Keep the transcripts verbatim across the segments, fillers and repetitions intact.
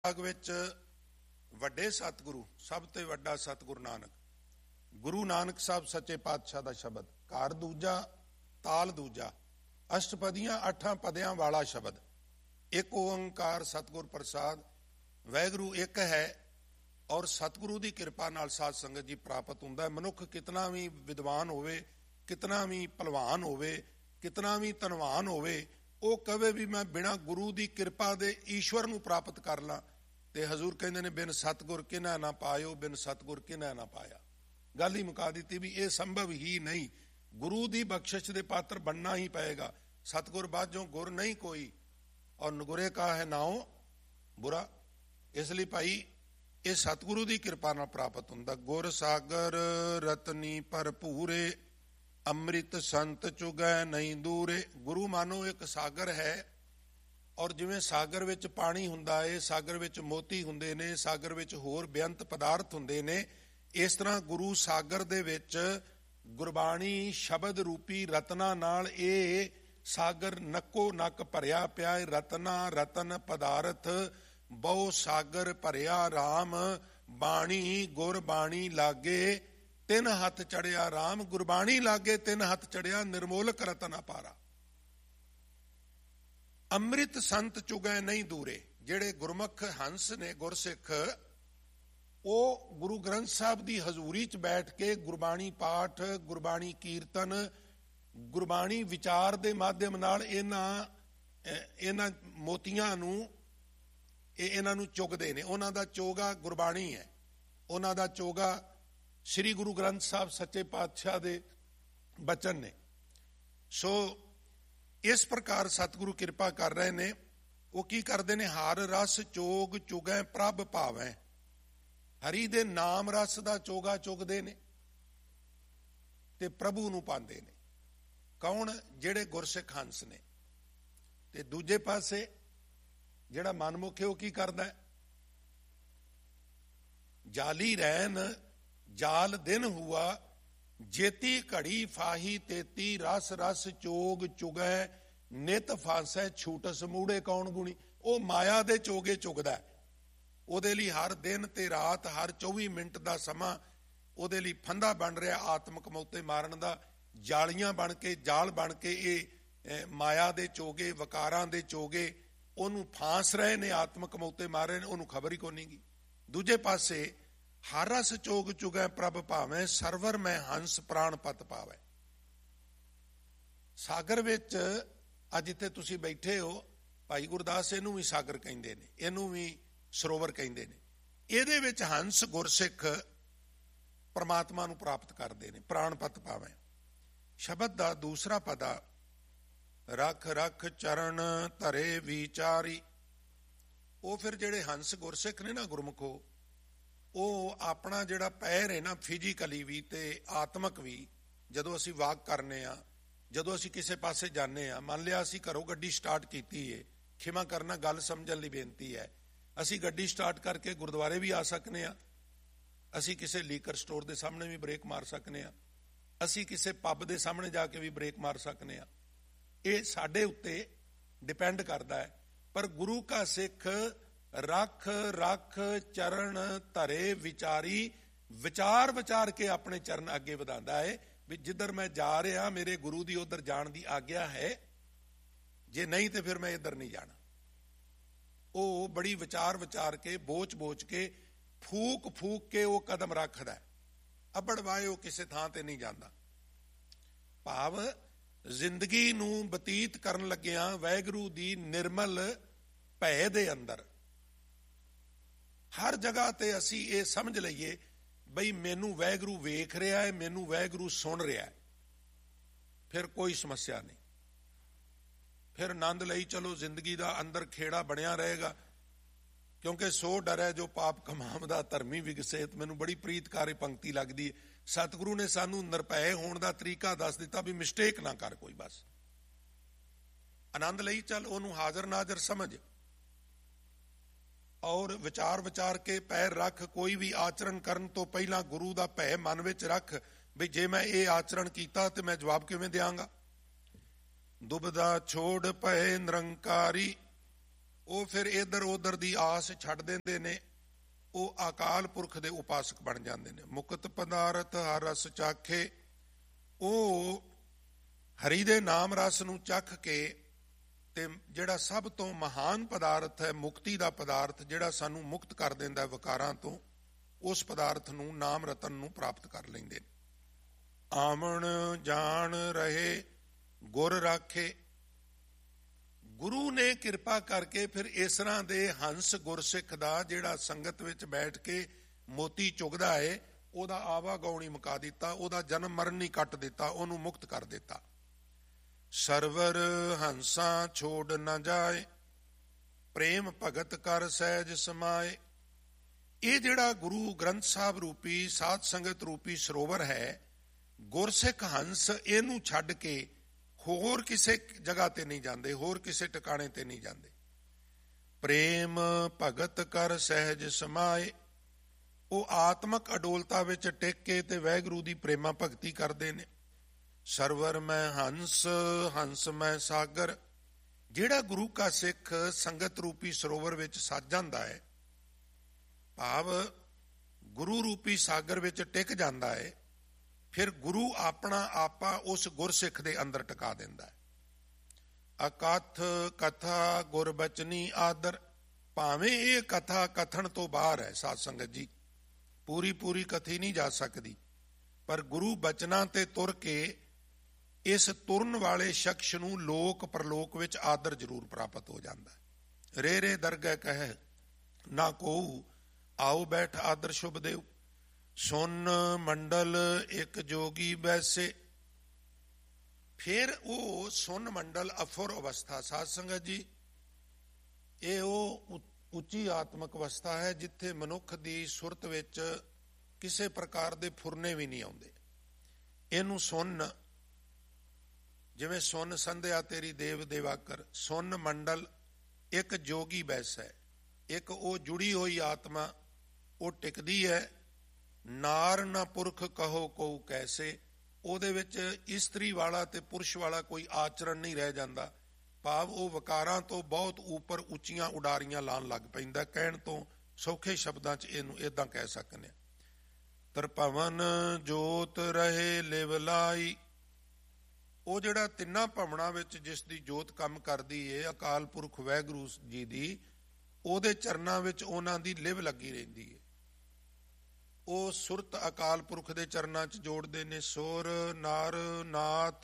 ਭਾਗ ਵਿੱਚ ਵੱਡੇ ਸਤਿਗੁਰੂ, ਸਭ ਤੋਂ ਵੱਡਾ ਸਤਿਗੁਰੂ ਨਾਨਕ, ਗੁਰੂ ਨਾਨਕ ਸਾਹਿਬ ਸੱਚੇ ਪਾਤਸ਼ਾਹ ਦਾ ਸ਼ਬਦ, ਘਰ ਦੂਜਾ, ਤਾਲ ਦੂਜਾ, ਅਸ਼ਟਪਦੀਆਂ ਅੱਠਾਂ ਪਦਿਆਂ ਵਾਲਾ ਸ਼ਬਦ, ਇੱਕ ਓੰਕਾਰ ਸਤਿਗੁਰ ਪ੍ਰਸਾਦ। ਵਾਹਿਗੁਰੂ ਇੱਕ ਹੈ ਔਰ ਸਤਿਗੁਰੂ ਦੀ ਕਿਰਪਾ ਨਾਲ ਸਾਧ ਸੰਗਤ ਜੀ ਪ੍ਰਾਪਤ ਹੁੰਦਾ ਹੈ। ਮਨੁੱਖ ਕਿਤਨਾ ਵੀ ਵਿਦਵਾਨ ਹੋਵੇ, ਕਿਤਨਾ ਵੀ ਭਲਵਾਨ ਹੋਵੇ, ਕਿਤਨਾ ਵੀ ਧਨਵਾਨ ਹੋਵੇ, ਉਹ ਕਵੇ ਵੀ ਮੈਂ ਬਿਨਾਂ ਗੁਰੂ ਦੀ ਕਿਰਪਾ ਦੇ ਈਸ਼ਵਰ ਨੂੰ ਪ੍ਰਾਪਤ ਕਰ ਲਾਂ, ਤੇ ਹਜ਼ੂਰ ਕਹਿੰਦੇ ਨੇ ਬਿਨ ਸਤਿਗੁਰ ਕਿਨਾ ਨਾ ਪਾਇਓ, ਬਿਨ ਸਤਿਗੁਰ ਕਿਨਾ ਨਾ ਪਾਇਆ। ਗੱਲ ਹੀ ਮੁਕਾ ਦਿੱਤੀ ਵੀ ਇਹ ਸੰਭਵ ਹੀ ਨਹੀਂ। ਗੁਰੂ ਦੀ ਬਖਸ਼ਿਸ਼ ਦੇ ਪਾਤਰ ਬਣਨਾ ਹੀ ਪਏਗਾ। ਸਤਿਗੁਰ ਬਾਝੋਂ ਗੁਰ ਨਹੀਂ ਕੋਈ, ਔਰ ਨਗੁਰੇ ਕਾ ਹੈ ਨਾਉ ਬੁਰਾ। ਇਸ ਲਈ ਭਾਈ ਇਹ ਸਤਿਗੁਰੂ ਦੀ ਕਿਰਪਾ ਨਾਲ ਪ੍ਰਾਪਤ ਹੁੰਦਾ। ਗੁਰ ਸਾਗਰ ਰਤਨੀ ਭਰਪੂਰੇ, ਅੰਮ੍ਰਿਤ ਸੰਤ ਚੁਗੈ ਨਹੀਂ ਦੂਰੇ। ਗੁਰੂ ਮਾਨੋ ਇੱਕ ਸਾਗਰ ਹੈ, ਔਰ ਜਿਵੇਂ ਸਾਗਰ ਵਿੱਚ ਪਾਣੀ ਹੁੰਦਾ ਹੈ, ਸਾਗਰ ਵਿੱਚ ਮੋਤੀ ਹੁੰਦੇ ਨੇ, ਸਾਗਰ ਵਿੱਚ ਹੋਰ ਬੇਅੰਤ ਪਦਾਰਥ ਹੁੰਦੇ ਨੇ, ਇਸ ਤਰ੍ਹਾਂ ਗੁਰੂ ਸਾਗਰ ਦੇ ਵਿੱਚ ਗੁਰਬਾਣੀ ਸ਼ਬਦ ਰੂਪੀ ਰਤਨਾ ਨਾਲ ਇਹ ਸਾਗਰ ਨੱਕੋ ਨੱਕ ਭਰਿਆ ਪਿਆ ਹੈ। ਰਤਨਾ ਰਤਨ ਪਦਾਰਥ ਬਹੁ ਸਾਗਰ ਭਰਿਆ ਰਾਮ, ਬਾਣੀ ਗੁਰਬਾਣੀ ਲਾਗੇ ਤਿੰਨ ਹੱਥ ਚੜਿਆ ਰਾਮ। ਗੁਰਬਾਣੀ ਲਾਗੇ ਤਿੰਨ ਹੱਥ ਚੜਿਆ, ਨਿਰਮੋਲਕ ਰਤਨ ਅਪਾਰਾ। ਅੰਮ੍ਰਿਤ ਸੰਤ ਚੁਗੈ ਨਹੀਂ ਦੂਰੇ। ਜਿਹੜੇ ਗੁਰਮੁਖ ਹੰਸ ਨੇ, ਗੁਰਸਿੱਖ, ਉਹ ਗੁਰੂ ਗ੍ਰੰਥ ਸਾਹਿਬ ਦੀ ਹਜ਼ੂਰੀ 'ਚ ਬੈਠ ਕੇ ਗੁਰਬਾਣੀ ਪਾਠ, ਗੁਰਬਾਣੀ ਕੀਰਤਨ, ਗੁਰਬਾਣੀ ਵਿਚਾਰ ਦੇ ਮਾਧਿਅਮ ਨਾਲ ਇਹਨਾਂ ਇਹਨਾਂ ਮੋਤੀਆਂ ਨੂੰ ਇਹ ਇਹਨਾਂ ਨੂੰ ਚੁਗਦੇ ਨੇ। ਉਹਨਾਂ ਦਾ ਚੋਗਾ ਗੁਰਬਾਣੀ ਹੈ, ਉਹਨਾਂ ਦਾ ਚੋਗਾ ਸ੍ਰੀ ਗੁਰੂ ਗ੍ਰੰਥ ਸਾਹਿਬ ਸੱਚੇ ਪਾਤਸ਼ਾਹ ਦੇ ਬਚਨ ਨੇ। ਸੋ ਇਸ ਪ੍ਰਕਾਰ ਸਤਿਗੁਰੂ ਕਿਰਪਾ ਕਰ ਰਹੇ ਨੇ। ਉਹ ਕੀ ਕਰਦੇ ਨੇ? ਹਰ ਰਸ ਚੋਗ ਚੁਗੈ ਪ੍ਰਭ ਭਾਵੈ। ਹਰੀ ਦੇ ਨਾਮ ਰਸ ਦਾ ਚੋਗਾ ਚੁਗਦੇ ਨੇ ਤੇ ਪ੍ਰਭੂ ਨੂੰ ਪਾਉਂਦੇ ਨੇ। ਕੌਣ? ਜਿਹੜੇ ਗੁਰਸਿੱਖ ਹੰਸ ਨੇ। ਤੇ ਦੂਜੇ ਪਾਸੇ ਜਿਹੜਾ ਮਨਮੁਖ ਹੈ, ਉਹ ਕੀ ਕਰਦਾ ਹੈ? ਜਾਲੀ ਰਹਿਨ ਜਾਲ ਦਿਨ ਹੁਆ, ਜੇਤੀ ਘੜੀ ਫਾਹੀ ਤੇਤੀ, ਰਸ ਰਸ ਚੋਗ ਚੁਗੈ ਨਿਤ ਫਾਸੈ ਛੂਟਸ ਮੂੜੇ ਕੌਣ ਗੁਣੀ। ਉਹ ਮਾਇਆ ਦੇ ਚੋਗੇ ਚੁਗਦਾ। ਉਹਦੇ ਲਈ ਹਰ ਦਿਨ ਤੇ ਰਾਤ, ਹਰ ਚੌਵੀ ਮਿੰਟ ਦਾ ਸਮਾਂ ਉਹਦੇ ਲਈ ਫੰਦਾ ਬਣ ਰਿਹਾ ਆਤਮਕ ਮੌਤੇ ਮਾਰਨ ਦਾ। ਜਾਲੀਆਂ ਬਣ ਕੇ, ਜਾਲ ਬਣ ਕੇ ਇਹ ਮਾਇਆ ਦੇ ਚੋਗੇ, ਵਕਾਰਾਂ ਦੇ ਚੋਗੇ ਉਹਨੂੰ ਫਾਂਸ ਰਹੇ ਨੇ, ਆਤਮਕ ਮੌਤੇ ਮਾਰ ਰਹੇ ਨੇ, ਉਹਨੂੰ ਖਬਰ ਹੀ ਕੋਈ ਨਹੀਂ ਗੀ। ਦੂਜੇ ਪਾਸੇ ਹਰ ਰਸ ਚੋਗ ਚੁਗੈ ਪ੍ਰਭ ਭਾਵੇਂ, ਸਰਵਰ ਮੈਂ ਹੰਸ ਪ੍ਰਾਣ ਪਤ ਪਾਵੈ। ਸਾਗਰ ਵਿੱਚ ਅੱਜ ਜਿੱਥੇ ਤੁਸੀਂ ਬੈਠੇ ਹੋ, ਭਾਈ ਗੁਰਦਾਸ ਇਹਨੂੰ ਵੀ ਸਾਗਰ ਕਹਿੰਦੇ ਨੇ, ਇਹਨੂੰ ਵੀ ਸਰੋਵਰ ਕਹਿੰਦੇ ਨੇ। ਇਹਦੇ ਵਿੱਚ ਹੰਸ ਗੁਰਸਿੱਖ ਪਰਮਾਤਮਾ ਨੂੰ ਪ੍ਰਾਪਤ ਕਰਦੇ ਨੇ, ਪ੍ਰਾਣ ਪਤ ਪਾਵੈ। ਸ਼ਬਦ ਦਾ ਦੂਸਰਾ ਪਦਾ ਰਖ ਰਖ ਚਰਨ ਧਰੇ ਵਿਚਾਰੀ। ਉਹ ਫਿਰ ਜਿਹੜੇ ਹੰਸ ਗੁਰਸਿੱਖ ਨੇ ਨਾ, ਗੁਰਮੁਖੋ, ਉਹ ਆਪਣਾ ਜਿਹੜਾ ਪੈਰ ਹੈ ਨਾ, ਫਿਜ਼ੀਕਲੀ ਵੀ ਤੇ ਆਤਮਕ ਵੀ, ਜਦੋਂ ਅਸੀਂ ਵਾਕ ਕਰਨੇ ਆ, ਜਦੋਂ ਅਸੀਂ ਕਿਸੇ ਪਾਸੇ ਜਾਂਦੇ ਆ, ਮੰਨ ਲਿਆ ਅਸੀਂ ਘਰੋਂ ਗੱਡੀ ਸਟਾਰਟ ਕੀਤੀ ਹੈ, ਖਿਮਾ ਕਰਨਾ ਗੱਲ ਸਮਝਣ ਲਈ ਬੇਨਤੀ ਹੈ, ਅਸੀਂ ਗੱਡੀ ਸਟਾਰਟ ਕਰਕੇ ਗੁਰਦੁਆਰੇ ਵੀ ਆ ਸਕਨੇ ਆ, ਅਸੀਂ ਕਿਸੇ ਲੀਕਰ ਸਟੋਰ ਦੇ ਸਾਹਮਣੇ ਵੀ ਬ੍ਰੇਕ ਮਾਰ ਸਕਨੇ ਆ, ਅਸੀਂ ਕਿਸੇ ਪੱਬ ਦੇ ਸਾਹਮਣੇ ਜਾ ਕੇ ਵੀ ਬ੍ਰੇਕ ਮਾਰ ਸਕਨੇ ਆ। ਇਹ ਸਾਡੇ ਉੱਤੇ ਡਿਪੈਂਡ ਕਰਦਾ ਹੈ। ਪਰ ਗੁਰੂ ਕਾ ਸਿੱਖ ਰੱਖ ਰੱਖ ਚਰਨ ਧਰੇ ਵਿਚਾਰੀ, ਵਿਚਾਰ ਵਿਚਾਰ ਕੇ ਆਪਣੇ ਚਰਨ ਅੱਗੇ ਵਧਾਉਂਦਾ ਹੈ ਵੀ ਜਿੱਧਰ ਮੈਂ ਜਾ ਰਿਹਾ ਮੇਰੇ ਗੁਰੂ ਦੀ ਉਧਰ ਜਾਣ ਦੀ ਆਗਿਆ ਹੈ, ਜੇ ਨਹੀਂ ਤੇ ਫਿਰ ਮੈਂ ਇੱਧਰ ਨਹੀਂ ਜਾਣਾ। ਉਹ ਬੜੀ ਵਿਚਾਰ ਵਿਚਾਰ ਕੇ, ਬੋਚ ਬੋਚ ਕੇ, ਫੂਕ ਫੂਕ ਕੇ ਉਹ ਕਦਮ ਰੱਖਦਾ। ਅੱਬੜ ਵਾਏ ਉਹ ਕਿਸੇ ਥਾਂ ਤੇ ਨਹੀਂ ਜਾਂਦਾ। ਭਾਵ ਜ਼ਿੰਦਗੀ ਨੂੰ ਬਤੀਤ ਕਰਨ ਲੱਗਿਆ ਵਾਹਿਗੁਰੂ ਦੀ ਨਿਰਮਲ ਭੈ ਦੇ ਅੰਦਰ ਹਰ ਜਗ੍ਹਾ ਤੇ ਅਸੀਂ ਇਹ ਸਮਝ ਲਈਏ ਬਈ ਮੈਨੂੰ ਵਾਹਿਗੁਰੂ ਵੇਖ ਰਿਹਾ ਹੈ, ਮੈਨੂੰ ਵਾਹਿਗੁਰੂ ਸੁਣ ਰਿਹਾ ਹੈ, ਫਿਰ ਕੋਈ ਸਮੱਸਿਆ ਨਹੀਂ। ਫਿਰ ਆਨੰਦ ਲਈ ਚਲੋ, ਜ਼ਿੰਦਗੀ ਦਾ ਅੰਦਰ ਖੇੜਾ ਬਣਿਆ ਰਹੇਗਾ। ਕਿਉਂਕਿ ਸੋ ਡਰੈ ਜੋ ਪਾਪ ਕਮਾਵਦਾ ਧਰਮੀ ਵਿਗਸੇਤ। ਮੈਨੂੰ ਬੜੀ ਪ੍ਰੀਤਕਾਰੀ ਪੰਕਤੀ ਲੱਗਦੀ ਹੈ। ਸਤਿਗੁਰੂ ਨੇ ਸਾਨੂੰ ਨਿਰਭੈ ਹੋਣ ਦਾ ਤਰੀਕਾ ਦੱਸ ਦਿੱਤਾ ਵੀ ਮਿਸਟੇਕ ਨਾ ਕਰ ਕੋਈ, ਬਸ ਆਨੰਦ ਲਈ ਚੱਲ, ਉਹਨੂੰ ਹਾਜ਼ਰ ਨਾਜ਼ਰ ਸਮਝ, ਔਰ ਵਿਚਾਰ ਵਿਚਾਰ ਕੇ ਪੈਰ ਰੱਖ। ਕੋਈ ਵੀ ਆਚਰਣ ਕਰਨ ਤੋਂ ਪਹਿਲਾਂ ਗੁਰੂ ਦਾ ਭੈ ਮਨ ਵਿੱਚ ਰੱਖ ਵੀ ਜੇ ਮੈਂ ਇਹ ਆਚਰਣ ਕੀਤਾ ਤੇ ਮੈਂ ਜਵਾਬ ਕਿਵੇਂ ਦਿਆਂਗਾ। ਦੁਬਦਾ ਛੋੜ ਭੈ ਨਿਰੰਕਾਰੀ। ਉਹ ਫਿਰ ਇੱਧਰ ਉੱਧਰ ਦੀ ਆਸ ਛੱਡ ਦਿੰਦੇ ਨੇ, ਉਹ ਅਕਾਲ ਪੁਰਖ ਦੇ ਉਪਾਸਕ ਬਣ ਜਾਂਦੇ ਨੇ। ਮੁਕਤ ਪਦਾਰਥ ਹਰ ਰਸ ਚਾਖੇ, ਉਹ ਹਰੀ ਦੇ ਨਾਮ ਰਸ ਨੂੰ ਚੱਖ ਕੇ ਤੇ ਜਿਹੜਾ ਸਭ ਤੋਂ ਮਹਾਨ ਪਦਾਰਥ ਹੈ, ਮੁਕਤੀ ਦਾ ਪਦਾਰਥ ਜਿਹੜਾ ਸਾਨੂੰ ਮੁਕਤ ਕਰ ਦਿੰਦਾ ਵਿਕਾਰਾਂ ਤੋਂ, ਉਸ ਪਦਾਰਥ ਨੂੰ, ਨਾਮ ਰਤਨ ਨੂੰ ਪ੍ਰਾਪਤ ਕਰ ਲੈਂਦੇ ਨੇ। ਆਵਣ ਜਾਣ ਰਹੇ ਗੁਰ ਰਾਖੇ, ਗੁਰੂ ਨੇ ਕਿਰਪਾ ਕਰਕੇ ਫਿਰ ਇਸ ਤਰ੍ਹਾਂ ਦੇ ਹੰਸ ਗੁਰਸਿੱਖ ਦਾ ਜਿਹੜਾ ਸੰਗਤ ਵਿੱਚ ਬੈਠ ਕੇ ਮੋਤੀ ਚੁਗਦਾ ਏ, ਉਹਦਾ ਆਵਾਗਾਉਣੀ ਮੁਕਾ ਦਿੱਤਾ, ਉਹਦਾ ਜਨਮ ਮਰਨ ਨਹੀਂ ਕੱਟ ਦਿੱਤਾ, ਉਹਨੂੰ ਮੁਕਤ ਕਰ ਦਿੱਤਾ। ਸਰਵਰ ਹੰਸਾਂ ਛੋੜ ਨਾ ਜਾਏ, ਪ੍ਰੇਮ ਭਗਤ ਕਰ ਸਹਿਜ ਸਮਾਏ। ਇਹ ਜਿਹੜਾ ਗੁਰੂ ਗ੍ਰੰਥ ਸਾਹਿਬ ਰੂਪੀ, ਸਾਧ ਸੰਗਤ ਰੂਪੀ ਸਰੋਵਰ ਹੈ, ਗੁਰਸਿੱਖ ਹੰਸ ਇਹਨੂੰ ਛੱਡ ਕੇ ਹੋਰ ਕਿਸੇ ਜਗ੍ਹਾ ਤੇ ਨਹੀਂ ਜਾਂਦੇ, ਹੋਰ ਕਿਸੇ ਟਿਕਾਣੇ ਤੇ ਨਹੀਂ ਜਾਂਦੇ। ਪ੍ਰੇਮ ਭਗਤ ਕਰ ਸਹਿਜ ਸਮਾਏ, ਉਹ ਆਤਮਕ ਅਡੋਲਤਾ ਵਿੱਚ ਟਿਕ ਕੇ ਤੇ ਵਾਹਿਗੁਰੂ ਦੀ ਪ੍ਰੇਮਾ ਭਗਤੀ ਕਰਦੇ ਨੇ। ਸਰਵਰ ਮੈਂ ਹੰਸ, ਹੰਸ ਮੈਂ ਸਾਗਰ, ਜਿਹੜਾ ਗੁਰੂ ਕਾ ਸਿੱਖ ਸੰਗਤ ਰੂਪੀ ਸਰੋਵਰ ਵਿੱਚ ਸੱਜ ਜਾਂਦਾ ਹੈ, ਭਾਵ ਗੁਰੂ ਰੂਪੀ ਸਾਗਰ ਵਿੱਚ ਟਿਕ ਜਾਂਦਾ ਹੈ, ਫਿਰ ਗੁਰੂ ਆਪਣਾ ਆਪਾ ਉਸ ਗੁਰਸਿੱਖ ਦੇ ਅੰਦਰ ਟਿਕਾ ਦਿੰਦਾ ਹੈ। ਅਕਥ ਕਥਾ ਗੁਰਬਚਨੀ ਆਦਰ, ਭਾਵੇਂ ਇਹ ਕਥਾ ਕਥਨ ਤੋਂ ਬਾਹਰ ਹੈ ਸਾਧ ਸੰਗਤ ਜੀ, ਪੂਰੀ ਪੂਰੀ ਕਥੀ ਨਹੀਂ ਜਾ ਸਕਦੀ, ਪਰ ਗੁਰੂ ਬਚਨਾਂ ਤੇ ਤੁਰ ਕੇ ਇਸ ਤੁਰਨ ਵਾਲੇ ਸ਼ਖਸ ਨੂੰ ਲੋਕ ਪਰਲੋਕ ਵਿੱਚ ਆਦਰ ਜ਼ਰੂਰ ਪ੍ਰਾਪਤ ਹੋ ਜਾਂਦਾ ਹੈ। ਰੇ ਰੇ ਦਰਗਹਿ ਕਹਿ ਨਾ ਕੋਊ, ਆਓ ਬੈਠ ਆਦਰ ਸ਼ੁਭ ਦੇਉ। ਸੁਨ ਮੰਡਲ ਇੱਕ ਜੋਗੀ ਬੈਸੇ, ਫਿਰ ਉਹ ਸੁਨ ਮੰਡਲ ਅਫੁਰ ਅਵਸਥਾ, ਸਾਧ ਸੰਗਤ ਜੀ ਇਹ ਉਹ ਉੱਚੀ ਆਤਮਕ ਅਵਸਥਾ ਹੈ ਜਿੱਥੇ ਮਨੁੱਖ ਦੀ ਸੁਰਤ ਵਿੱਚ ਕਿਸੇ ਪ੍ਰਕਾਰ ਦੇ ਫੁਰਨੇ ਵੀ ਨਹੀਂ ਆਉਂਦੇ। ਇਹਨੂੰ ਸੁਨ, ਜਿਵੇਂ ਸੁਨ ਸੰਧਿਆ ਤੇਰੀ ਦੇਵ ਦੇਵਾਕਰ, ਸੁਨ ਮੰਡਲ ਇੱਕ ਜੋਗੀ ਬੈਸੈ, ਇੱਕ ਉਹ ਜੁੜੀ ਹੋਈ ਆਤਮਾ, ਉਹ ਟਿਕਦੀ ਹੈ। ਨਾਰ ਨਾ ਪੁਰਖ ਕਹੋ ਕਉ ਕੈਸੇ, ਉਹਦੇ ਵਿੱਚ ਇਸਤਰੀ ਵਾਲਾ ਤੇ ਪੁਰਸ਼ ਵਾਲਾ ਕੋਈ ਆਚਰਣ ਨਹੀਂ ਰਹਿ ਜਾਂਦਾ, ਭਾਵ ਉਹ ਵਿਕਾਰਾਂ ਤੋਂ ਬਹੁਤ ਉੱਪਰ ਉੱਚੀਆਂ ਉਡਾਰੀਆਂ ਲਾਉਣ ਲੱਗ ਪੈਂਦਾ। ਕਹਿਣ ਤੋਂ ਸੌਖੇ ਸ਼ਬਦਾਂ 'ਚ ਇਹਨੂੰ ਇਦਾਂ ਕਹਿ ਸਕਦੇ ਹਾਂ, ਤਰਪਵਨ ਜੋਤ ਰਹੇ ਲਿਵ ਲਾਈ, ਉਹ ਜਿਹੜਾ ਤਿੰਨਾਂ ਭਵਨਾਂ ਵਿੱਚ ਜਿਸ ਦੀ ਜੋਤ ਕੰਮ ਕਰਦੀ ਏ, ਅਕਾਲ ਪੁਰਖ ਵਾਹਿਗੁਰੂ ਜੀ ਦੀ, ਉਹਦੇ ਚਰਨਾਂ ਵਿੱਚ ਉਹਨਾਂ ਦੀ ਲਿਵ ਲੱਗੀ ਰਹਿੰਦੀ ਏ। ਉਹ ਸੁਰਤ ਅਕਾਲ ਪੁਰਖ ਦੇ ਚਰਨਾਂ 'ਚ ਜੋੜਦੇ ਨੇ। ਸੁਰ ਨਰ ਨਾਥ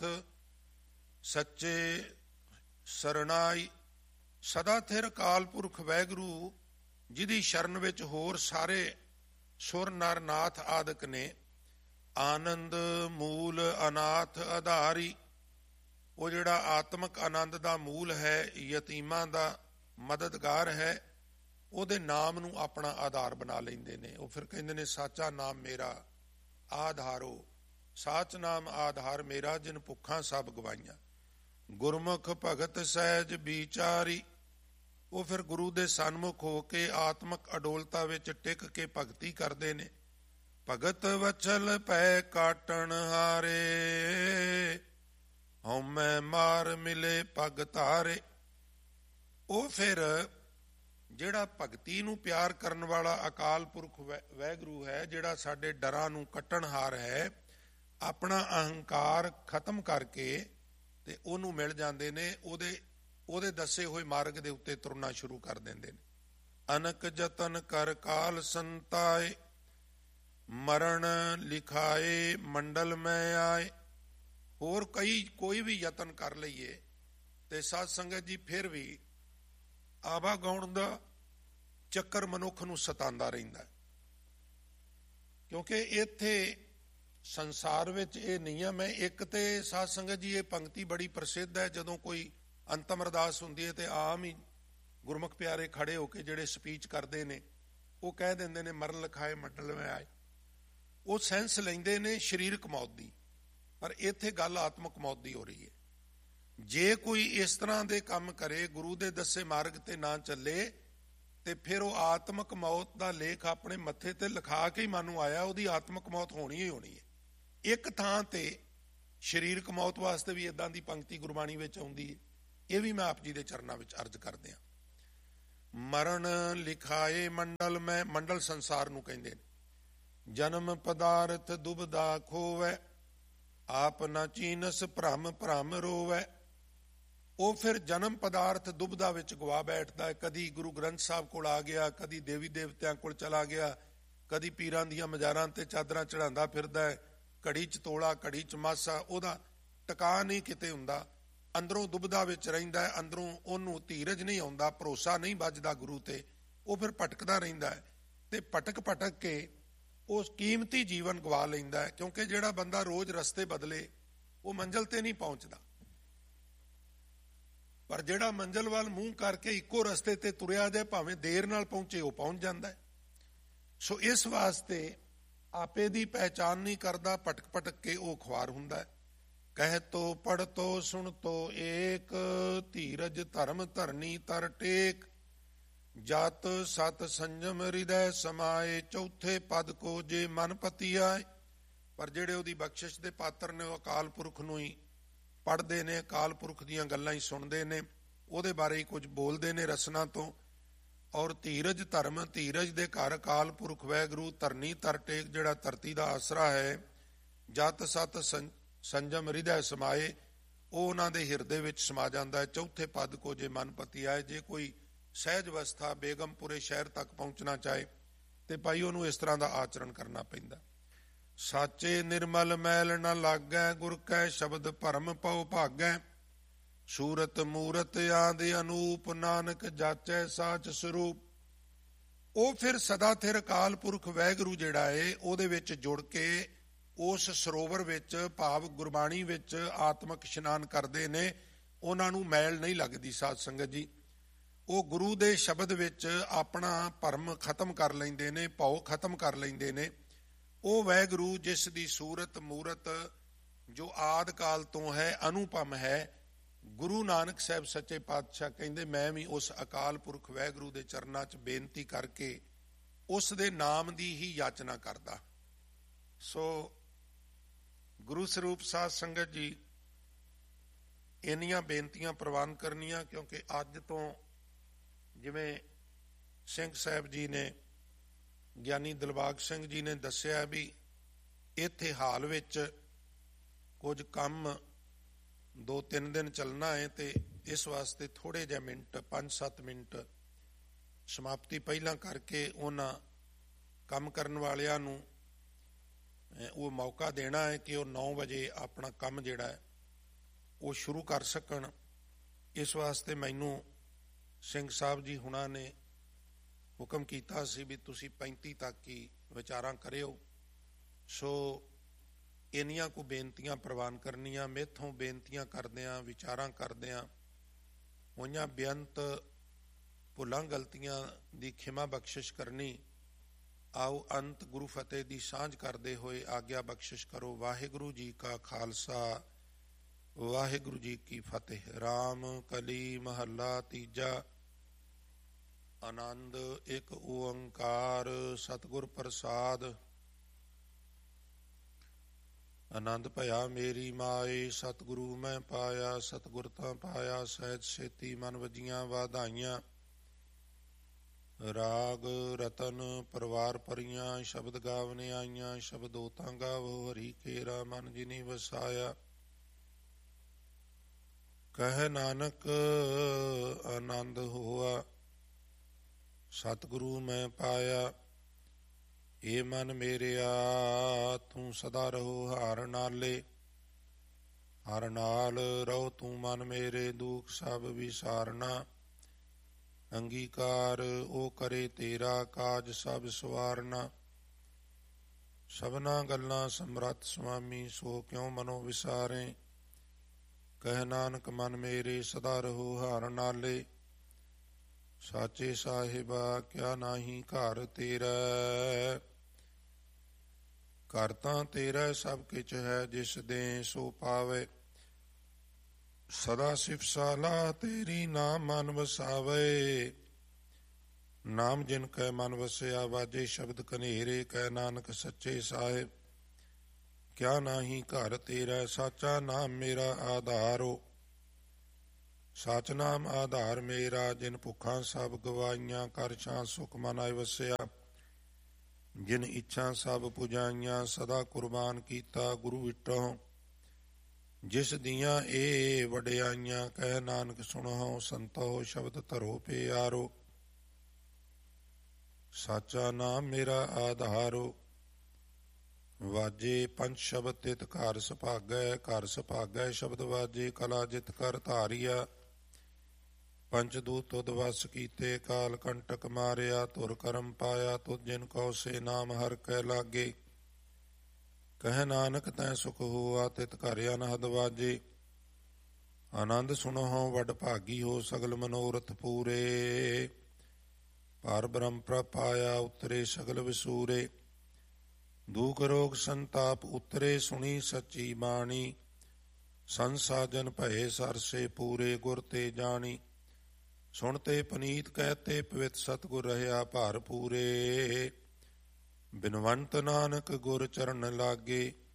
ਸੱਚੇ ਸਰਣਾਈ, ਸਦਾ ਥਿਰ ਅਕਾਲ ਪੁਰਖ ਵਾਹਿਗੁਰੂ ਜਿਹਦੀ ਸ਼ਰਨ ਵਿੱਚ ਹੋਰ ਸਾਰੇ ਸੁਰ ਨਰ ਨਾਥ ਆਦਿਕ ਨੇ। ਆਨੰਦ ਮੂਲ ਅਨਾਥ ਆਧਾਰੀ, ਉਹ ਜਿਹੜਾ ਆਤਮਕ ਆਨੰਦ ਦਾ ਮੂਲ ਹੈ, ਯਤੀਮਾਂ ਦਾ ਮਦਦਗਾਰ ਹੈ, ਉਹਦੇ ਨਾਮ ਨੂੰ ਆਪਣਾ ਆਧਾਰ ਬਣਾ ਲੈਂਦੇ ਨੇ। ਉਹ ਫਿਰ ਕਹਿੰਦੇ ਨੇ ਸਾਚਾ ਨਾਮ ਮੇਰਾ ਆਧਾਰੋ, ਸਾਚ ਨਾਮ ਆਧਾਰ ਮੇਰਾ, ਜਿਨ ਭੁੱਖਾਂ ਸਭ ਗਵਾਈਆਂ। ਗੁਰਮੁਖ ਭਗਤ ਸਹਿਜ ਵਿਚਾਰੀ, ਉਹ ਫਿਰ ਗੁਰੂ ਦੇ ਸਨਮੁਖ ਹੋ ਕੇ ਆਤਮਕ ਅਡੋਲਤਾ ਵਿੱਚ ਟਿਕ ਕੇ ਭਗਤੀ ਕਰਦੇ ਨੇ। ਭਗਤ ਵਚਲ ਪੈ ਕਾਟਣ ਹਾਰੇ, ਹਉਮੈ ਮਾਰ ਮਿਲੇ ਪਗ ਧਾਰੇ। ਉਹ ਫਿਰ ਜਿਹੜਾ ਭਗਤੀ ਨੂੰ ਪਿਆਰ ਕਰਨ ਵਾਲਾ ਅਕਾਲ ਪੁਰਖ ਵਾਹਿਗੁਰੂ ਹੈ, ਜਿਹੜਾ ਸਾਡੇ ਡਰਾਂ ਨੂੰ ਕੱਟਣਹਾਰ ਹੈ, ਆਪਣਾ ਅਹੰਕਾਰ ਖਤਮ ਕਰਕੇ ਤੇ ਉਹਨੂੰ ਮਿਲ ਜਾਂਦੇ ਨੇ। ਉਹਦੇ ਉਹਦੇ ਦੱਸੇ ਹੋਏ ਮਾਰਗ ਦੇ ਉੱਤੇ ਤੁਰਨਾ ਸ਼ੁਰੂ ਕਰ ਦਿੰਦੇ ਨੇ। ਅਨਕ ਜਤਨ ਕਰ ਕਾਲ ਸੰਤਾਏ, ਮਰਨ ਲਿਖਾਏ ਮੰਡਲ ਮੈਂ ਆਏ। ਹੋਰ ਕਈ ਕੋਈ ਵੀ ਯਤਨ ਕਰ ਲਈਏ ਤੇ ਸਾਧ ਸੰਗਤ ਜੀ ਫਿਰ ਵੀ ਆਵਾ ਗਾਉਣ ਦਾ ਚੱਕਰ ਮਨੁੱਖ ਨੂੰ ਸਤਾਉਂਦਾ ਰਹਿੰਦਾ, ਕਿਉਂਕਿ ਇੱਥੇ ਸੰਸਾਰ ਵਿੱਚ ਇਹ ਨਿਯਮ ਹੈ। ਇੱਕ ਤੇ ਸਾਧ ਸੰਗਤ ਜੀ ਇਹ ਪੰਕਤੀ ਬੜੀ ਪ੍ਰਸਿੱਧ ਹੈ, ਜਦੋਂ ਕੋਈ ਅੰਤਮ ਅਰਦਾਸ ਹੁੰਦੀ ਹੈ ਤੇ ਆਮ ਹੀ ਗੁਰਮੁਖ ਪਿਆਰੇ ਖੜੇ ਹੋ ਕੇ ਜਿਹੜੇ ਸਪੀਚ ਕਰਦੇ ਨੇ, ਉਹ ਕਹਿ ਦਿੰਦੇ ਨੇ ਮਰਨ ਲਿਖਾਏ ਮੰਡਲ ਮੈਂ ਆਏ। ਉਹ ਸੈਂਸ ਲੈਂਦੇ ਨੇ ਸਰੀਰਕ ਮੌਤ ਦੀ, ਪਰ ਇੱਥੇ ਗੱਲ ਆਤਮਕ ਮੌਤ ਦੀ ਹੋ ਰਹੀ ਹੈ। ਜੇ ਕੋਈ ਇਸ ਤਰ੍ਹਾਂ ਦੇ ਕੰਮ ਕਰੇ, ਗੁਰੂ ਦੇ ਦੱਸੇ ਮਾਰਗ ਤੇ ਨਾ ਚੱਲੇ, ਤੇ ਫਿਰ ਉਹ ਆਤਮਕ ਮੌਤ ਦਾ ਲੇਖ ਆਪਣੇ ਮੱਥੇ ਤੇ ਲਿਖਾ ਕੇ ਹੀ ਮਾਨੂੰ ਆਇਆ, ਉਹਦੀ ਆਤਮਕ ਮੌਤ ਹੋਣੀ ਹੀ ਹੋਣੀ ਹੈ। ਇੱਕ ਥਾਂ ਤੇ ਸਰੀਰਕ ਮੌਤ ਵਾਸਤੇ ਵੀ ਇਦਾਂ ਦੀ ਪੰਕਤੀ ਗੁਰਬਾਣੀ ਵਿੱਚ ਆਉਂਦੀ ਹੈ, ਇਹ ਵੀ ਮੈਂ ਆਪ ਜੀ ਦੇ ਚਰਨਾਂ ਵਿੱਚ ਅਰਜ਼ ਕਰਦੇ ਹਾਂ। ਮਰਨ ਲਿਖਾਏ ਮੰਡਲ ਮੈਂ, ਮੰਡਲ ਸੰਸਾਰ ਨੂੰ ਕਹਿੰਦੇ ਨੇ। ਜਨਮ ਪਦਾਰਥ ਦੁਬਦਾ ਖੋਵੈ, ਆਪ ਨਾ ਚੀਨਸ ਭ੍ਰਮ ਭ੍ਰਮ ਰੋਵੈ। ਉਹ ਫਿਰ ਜਨਮ ਪਦਾਰਥ ਦੁਬਦਾ ਵਿੱਚ ਗਵਾ ਬੈਠਦਾ ਹੈ। ਕਦੀ ਗੁਰੂ ਗ੍ਰੰਥ ਸਾਹਿਬ ਕੋਲ ਆ ਗਿਆ, ਕਦੀ ਦੇਵੀ ਦੇਵਤਿਆਂ ਕੋਲ ਚਲਾ ਗਿਆ, ਕਦੀ ਪੀਰਾਂ ਦੀਆਂ ਮਜ਼ਾਰਾਂ ਤੇ ਚਾਦਰਾਂ ਚੜਾਉਂਦਾ ਫਿਰਦਾ ਹੈ। ਘੜੀ ਚ ਤੋਲਾ, ਘੜੀ ਚ ਮਾਸਾ, ਉਹਦਾ ਟਿਕਾ ਨਹੀਂ ਕਿਤੇ ਹੁੰਦਾ। ਅੰਦਰੋਂ ਦੁਬਦਾ ਵਿੱਚ ਰਹਿੰਦਾ ਹੈ, ਅੰਦਰੋਂ ਉਹਨੂੰ ਧੀਰਜ ਨਹੀਂ ਆਉਂਦਾ, ਭਰੋਸਾ ਨਹੀਂ ਵੱਜਦਾ ਗੁਰੂ ਤੇ। ਉਹ ਫਿਰ ਭਟਕਦਾ ਰਹਿੰਦਾ ਹੈ ਤੇ ਭਟਕ ਭਟਕ ਕੇ ਉਸ ਕੀਮਤੀ ਜੀਵਨ ਗਵਾ ਲੈਂਦਾ ਹੈ। ਕਿਉਂਕਿ ਜਿਹੜਾ ਬੰਦਾ ਰੋਜ਼ ਰਸਤੇ ਬਦਲੇ ਉਹ ਮੰਜ਼ਿਲ ਤੇ ਨਹੀਂ ਪਹੁੰਚਦਾ, ਪਰ ਜਿਹੜਾ ਮੰਜ਼ਿਲ ਵੱਲ ਮੂੰਹ ਕਰਕੇ ਇੱਕੋ ਰਸਤੇ ਤੇ ਤੁਰਿਆ ਜਾਏ, ਭਾਵੇਂ ਦੇਰ ਨਾਲ ਪਹੁੰਚੇ, ਉਹ ਪਹੁੰਚ ਜਾਂਦਾ ਹੈ। ਸੋ ਇਸ ਵਾਸਤੇ ਆਪੇ ਦੀ ਪਹਿਚਾਨ ਨਹੀਂ ਕਰਦਾ, ਭਟਕ ਭਟਕ ਕੇ ਉਹ ਖੁਆਰ ਹੁੰਦਾ ਹੈ। ਕਹਿ ਤੋ ਪੜ ਤੋ ਸੁਣ ਤੋ ਏਕ, ਧੀਰਜ ਧਰਮ ਧਰਨੀ ਤਰ ਟੇਕ। ਜਤ ਸਤ ਸੰਜਮ ਹਿਰਦੈ ਸਮਾਏ, ਚੌਥੇ ਪਦ ਕੋ ਜੇ ਮਨ ਪਤੀ ਆਏ। ਪਰ ਜਿਹੜੇ ਉਹਦੀ ਬਖਸ਼ਿਸ਼ ਦੇ ਪਾਤਰ ਨੇ, ਉਹ ਅਕਾਲ ਪੁਰਖ ਨੂੰ ਹੀ ਪੜ੍ਹਦੇ ਨੇ, ਅਕਾਲ ਪੁਰਖ ਦੀਆਂ ਗੱਲਾਂ ਹੀ ਸੁਣਦੇ ਨੇ, ਉਹਦੇ ਬਾਰੇ ਹੀ ਕੁਝ ਬੋਲਦੇ ਨੇ ਰਸਨਾ ਤੋਂ। ਔਰ ਧੀਰਜ ਧਰਮ, ਧੀਰਜ ਦੇ ਘਰ ਅਕਾਲ ਪੁਰਖ ਵਾਹਿਗੁਰੂ, ਧਰਨੀ ਤਰ ਟੇਕ, ਜਿਹੜਾ ਧਰਤੀ ਦਾ ਆਸਰਾ ਹੈ। ਜਤ ਸਤ ਸੰਜਮ ਹਿਰਦੈ ਸਮਾਏ, ਉਹ ਉਹਨਾਂ ਦੇ ਹਿਰਦੇ ਵਿੱਚ ਸਮਾ ਜਾਂਦਾ ਹੈ। ਚੌਥੇ ਪਦ ਕੋ ਜੇ ਮਨ ਪਤੀ ਆਏ, ਜੇ ਕੋਈ ਸਹਿਜ ਅਵਸਥਾ ਬੇਗਮਪੁਰੇ ਸ਼ਹਿਰ ਤੱਕ ਪਹੁੰਚਣਾ ਚਾਹੇ ਤੇ ਭਾਈ ਉਹਨੂੰ ਇਸ ਤਰ੍ਹਾਂ ਦਾ ਆਚਰਣ ਕਰਨਾ ਪੈਂਦਾ। ਸਾਚੇ ਨਿਰਮਲ ਮੈਲ ਨ ਲਾਗੈ, ਗੁਰ ਕੈ ਸ਼ਬਦ ਭਰਮ ਪਉ ਭਾਗੈ। ਸੂਰਤ ਮੂਰਤ ਆਦਿ ਅਨੂਪ, ਨਾਨਕ ਜਾਚੈ ਸਾਚ ਸਰੂਪ। ਉਹ ਫਿਰ ਸਦਾ ਥਿਰ ਅਕਾਲ ਪੁਰਖ ਵਾਹਿਗੁਰੂ ਜਿਹੜਾ ਏ, ਉਹਦੇ ਵਿੱਚ ਜੁੜ ਕੇ ਉਸ ਸਰੋਵਰ ਵਿੱਚ, ਭਾਵ ਗੁਰਬਾਣੀ ਵਿੱਚ ਆਤਮਕ ਇਸ਼ਨਾਨ ਕਰਦੇ ਨੇ। ਉਹਨਾਂ ਨੂੰ ਮੈਲ ਨਹੀਂ ਲੱਗਦੀ ਸਾਧ ਸੰਗਤ ਜੀ। ਉਹ ਗੁਰੂ ਦੇ ਸ਼ਬਦ ਵਿੱਚ ਆਪਣਾ ਭਰਮ ਖਤਮ ਕਰ ਲੈਂਦੇ ਨੇ, ਭਉ ਖਤਮ ਕਰ ਲੈਂਦੇ ਨੇ। ਉਹ ਵਾਹਿਗੁਰੂ ਜਿਸ ਦੀ ਸੂਰਤ ਮੂਰਤ ਜੋ ਆਦਿ ਕਾਲ ਤੋਂ ਹੈ, ਅਨੁਪਮ ਹੈ। ਗੁਰੂ ਨਾਨਕ ਸਾਹਿਬ ਸੱਚੇ ਪਾਤਸ਼ਾਹ ਕਹਿੰਦੇ, ਮੈਂ ਵੀ ਉਸ ਅਕਾਲ ਪੁਰਖ ਵਾਹਿਗੁਰੂ ਦੇ ਚਰਨਾਂ 'ਚ ਬੇਨਤੀ ਕਰਕੇ ਉਸ ਦੇ ਨਾਮ ਦੀ ਹੀ ਯਾਚਨਾ ਕਰਦਾ। ਸੋ ਗੁਰੂ ਸਰੂਪ ਸਾਧ ਸੰਗਤ ਜੀ, ਇੰਨੀਆਂ ਬੇਨਤੀਆਂ ਪ੍ਰਵਾਨ ਕਰਨੀਆਂ, ਕਿਉਂਕਿ ਅੱਜ ਤੋਂ ਜਿਵੇਂ ਸਿੰਘ ਸਾਹਿਬ ਜੀ ਨੇ, ਗਿਆਨੀ ਦਿਲਬਾਗ ਸਿੰਘ ਜੀ ਨੇ ਦੱਸਿਆ ਵੀ ਇੱਥੇ ਹਾਲ ਵਿੱਚ ਕੁਝ ਕੰਮ ਦੋ ਤਿੰਨ ਦਿਨ ਚੱਲਣਾ ਹੈ, ਤੇ ਇਸ ਵਾਸਤੇ ਥੋੜ੍ਹੇ ਜਿਹੇ ਮਿੰਟ, ਪੰਜ ਸੱਤ ਮਿੰਟ ਸਮਾਪਤੀ ਪਹਿਲਾਂ ਕਰਕੇ ਉਹਨਾਂ ਕੰਮ ਕਰਨ ਵਾਲਿਆਂ ਨੂੰ ਉਹ ਮੌਕਾ ਦੇਣਾ ਹੈ ਕਿ ਉਹ ਨੌ ਵਜੇ ਆਪਣਾ ਕੰਮ ਜਿਹੜਾ ਹੈ ਉਹ ਸ਼ੁਰੂ ਕਰ ਸਕਣ। ਇਸ ਵਾਸਤੇ ਮੈਨੂੰ ਸਿੰਘ ਸਾਹਿਬ ਜੀ ਹੁਣਾਂ ਨੇ ਹੁਕਮ ਕੀਤਾ ਸੀ ਵੀ ਤੁਸੀਂ ਪੈਂਤੀ ਤੱਕ ਹੀ ਵਿਚਾਰਾਂ ਕਰਿਓ। ਸੋ ਇੰਨੀਆਂ ਕੁ ਬੇਨਤੀਆਂ ਪ੍ਰਵਾਨ ਕਰਨੀਆਂ। ਮੇਥੋਂ ਬੇਨਤੀਆਂ ਕਰਦਿਆਂ, ਵਿਚਾਰਾਂ ਕਰਦਿਆਂ ਹੋਈਆਂ ਬੇਅੰਤ ਭੁੱਲਾਂ ਗਲਤੀਆਂ ਦੀ ਖਿਮਾ ਬਖਸ਼ਿਸ਼ ਕਰਨੀ। ਆਓ ਅੰਤ ਗੁਰੂ ਫਤਿਹ ਦੀ ਸਾਂਝ ਕਰਦੇ ਹੋਏ ਆਗਿਆ ਬਖਸ਼ਿਸ਼ ਕਰੋ। ਵਾਹਿਗੁਰੂ ਜੀ ਕਾ ਖਾਲਸਾ, ਵਾਹਿਗੁਰੂ ਜੀ ਕੀ ਫਤਿਹ। ਰਾਮ ਕਲੀ ਮਹੱਲਾ ਤੀਜਾ। ਆਨੰਦ ਇੱਕ ਓੰਕਾਰ ਸਤਿਗੁਰ ਪ੍ਰਸਾਦ। ਆਨੰਦ ਭਇਆ ਮੇਰੀ ਮਾਏ, ਸਤਿਗੁਰੂ ਮੈਂ ਪਾਇਆ। ਸਤਿਗੁਰ ਤਾਂ ਪਾਇਆ ਸਹਿਜ ਛੇਤੀ, ਮਨ ਵਜੀਆਂ ਵਾਧਾਈਆਂ। ਰਾਗ ਰਤਨ ਪਰਵਾਰ ਭਰੀਆਂ, ਸ਼ਬਦ ਗਾਵਨੇ ਆਈਆਂ। ਸ਼ਬਦੋ ਤਾਂ ਗਾਵੋ ਹਰੀ ਕੇਰਾ, ਮਨ ਜਿਨੀ ਵਸਾਇਆ। ਕਹਿ ਨਾਨਕ ਆਨੰਦ ਹੋਆ, ਸਤਿਗੁਰੂ ਮੈਂ ਪਾਇਆ। ਏ ਮਨ ਮੇਰਿਆ ਤੂੰ ਸਦਾ ਰਹੋ ਹਾਰ ਨਾਲੇ। ਹਰ ਨਾਲ ਰਹੋ ਤੂੰ ਮਨ ਮੇਰੇ, ਦੁੱਖ ਸਭ ਵਿਸਾਰਨਾ। ਅੰਗੀਕਾਰ ਉਹ ਕਰੇ ਤੇਰਾ, ਕਾਜ ਸਭ ਸਵਾਰਨਾ। ਸਭਨਾ ਗੱਲਾਂ ਸਮਰੱਥ ਸੁਆਮੀ, ਸੋ ਕਿਉ ਮਨੋ ਵਿਸਾਰੇ। ਕਹਿ ਨਾਨਕ ਮਨ ਮੇਰੇ ਸਦਾ ਰਹੋ ਹਾਰ ਨਾਲੇ। ਸਾਚੇ ਸਾਹਿਬਾ ਕਿਆ ਨਾਹੀ ਘਰ ਤੇਰਾ, ਘਰ ਤਾਂ ਤੇਰਾ ਸਭ ਕਿਛ ਹੈ। ਜਿਸ ਦੇ ਸੋ ਪਾਵੇ, ਸਦਾ ਸਿਫਤ ਸਲਾਹ ਤੇਰੀ ਨਾਮ ਮਨ ਵਸਾਵੇ। ਨਾਮ ਜਿਨ ਕੈ ਮਨ ਵਸਿਆ, ਵਾਜੇ ਸ਼ਬਦ ਕਨੇਰੇ। ਕਹਿ ਨਾਨਕ ਸੱਚੇ ਸਾਹਿਬ ਕਿਆ ਨਾਹੀ ਘਰ ਤੇਰਾ, ਸਾਚਾ ਨਾਮ ਮੇਰਾ ਆਧਾਰੋ। ਸਚ ਨਾਮ ਆਧਾਰ ਮੇਰਾ, ਜਿਨ ਭੁੱਖਾਂ ਸਭ ਗਵਾਈਆਂ, ਕਰ ਛਾਂ ਸੁਖ ਮਨ ਆਇ ਵਸਿਆ। ਜਿਨ ਇੱਛਾ ਸਭ ਪੁਜਾਈਆਂ, ਸਦਾ ਕੁਰਬਾਨ ਕੀਤਾ ਗੁਰੂ ਵਿਟਹੁ। ਜਿਸ ਦੀਆਂ ਇਹ ਵਡਿਆਈਆਂ, ਕਹਿ ਨਾਨਕ ਸੁਣਹੁ ਸੰਤੋ, ਸ਼ਬਦ ਧਰੋ ਪਿਆਰੋ। ਸਾਚਾ ਨਾਮ ਮੇਰਾ ਆਧਾਰੋ, ਵਾਜੇ ਪੰਜ ਸ਼ਬਦ ਤਿਤ ਘਰ ਸੁਭਾਗੈ। ਘਰ ਸੁਭਾਗੈ ਸ਼ਬਦ ਵਾਜੇ, ਕਲਾ ਜਿਤ ਕਰ ਧਾਰਿਆ। ਪੰਚ ਦੂਤ ਤੁਧ ਵਸ ਕੀਤੇ, ਕਾਲ ਕੰਟਕ ਮਾਰਿਆ। ਧੁਰ ਕਰਮ ਪਾਇਆ ਤੁਧ, ਜਿਨ ਕਉ ਸੇ ਨਾਮ ਹਰਿ ਕੈ ਲਾਗੇ। ਕਹਿ ਨਾਨਕ ਤੈ ਸੁਖ ਹੋਆ, ਤਿਤ ਘਰ ਅਨਹਦ ਵਾਜੇ। ਆਨੰਦ ਸੁਣਹੁ ਵਡ ਭਾਗੀ ਹੋ, ਸਗਲ ਮਨੋਰਥ ਪੂਰੇ। ਪਰ ਬ੍ਰਹਮ ਪ੍ਰਭ ਪਾਇਆ, ਉਤਰੇ ਸਗਲ ਵਿਸੂਰੇ। ਦੁਖ ਰੋਗ ਸੰਤਾਪ ਉਤਰੇ, ਸੁਣੀ ਸੱਚੀ ਬਾਣੀ। ਸੰਸਾਜਨ ਭਏ ਸਰਸੇ ਪੂਰੇ, ਗੁਰ ਤੇ ਜਾਣੀ। ਸੁਣਤੇ ਪਨੀਤ ਕਹਿਤੇ, ਪਵਿੱਤ ਸਤਿਗੁਰ ਰਹਿਆ ਭਰ ਪੂਰੇ। ਬਿਨਵੰਤ ਨਾਨਕ ਗੁਰ ਚਰਨ ਲਾਗੇ,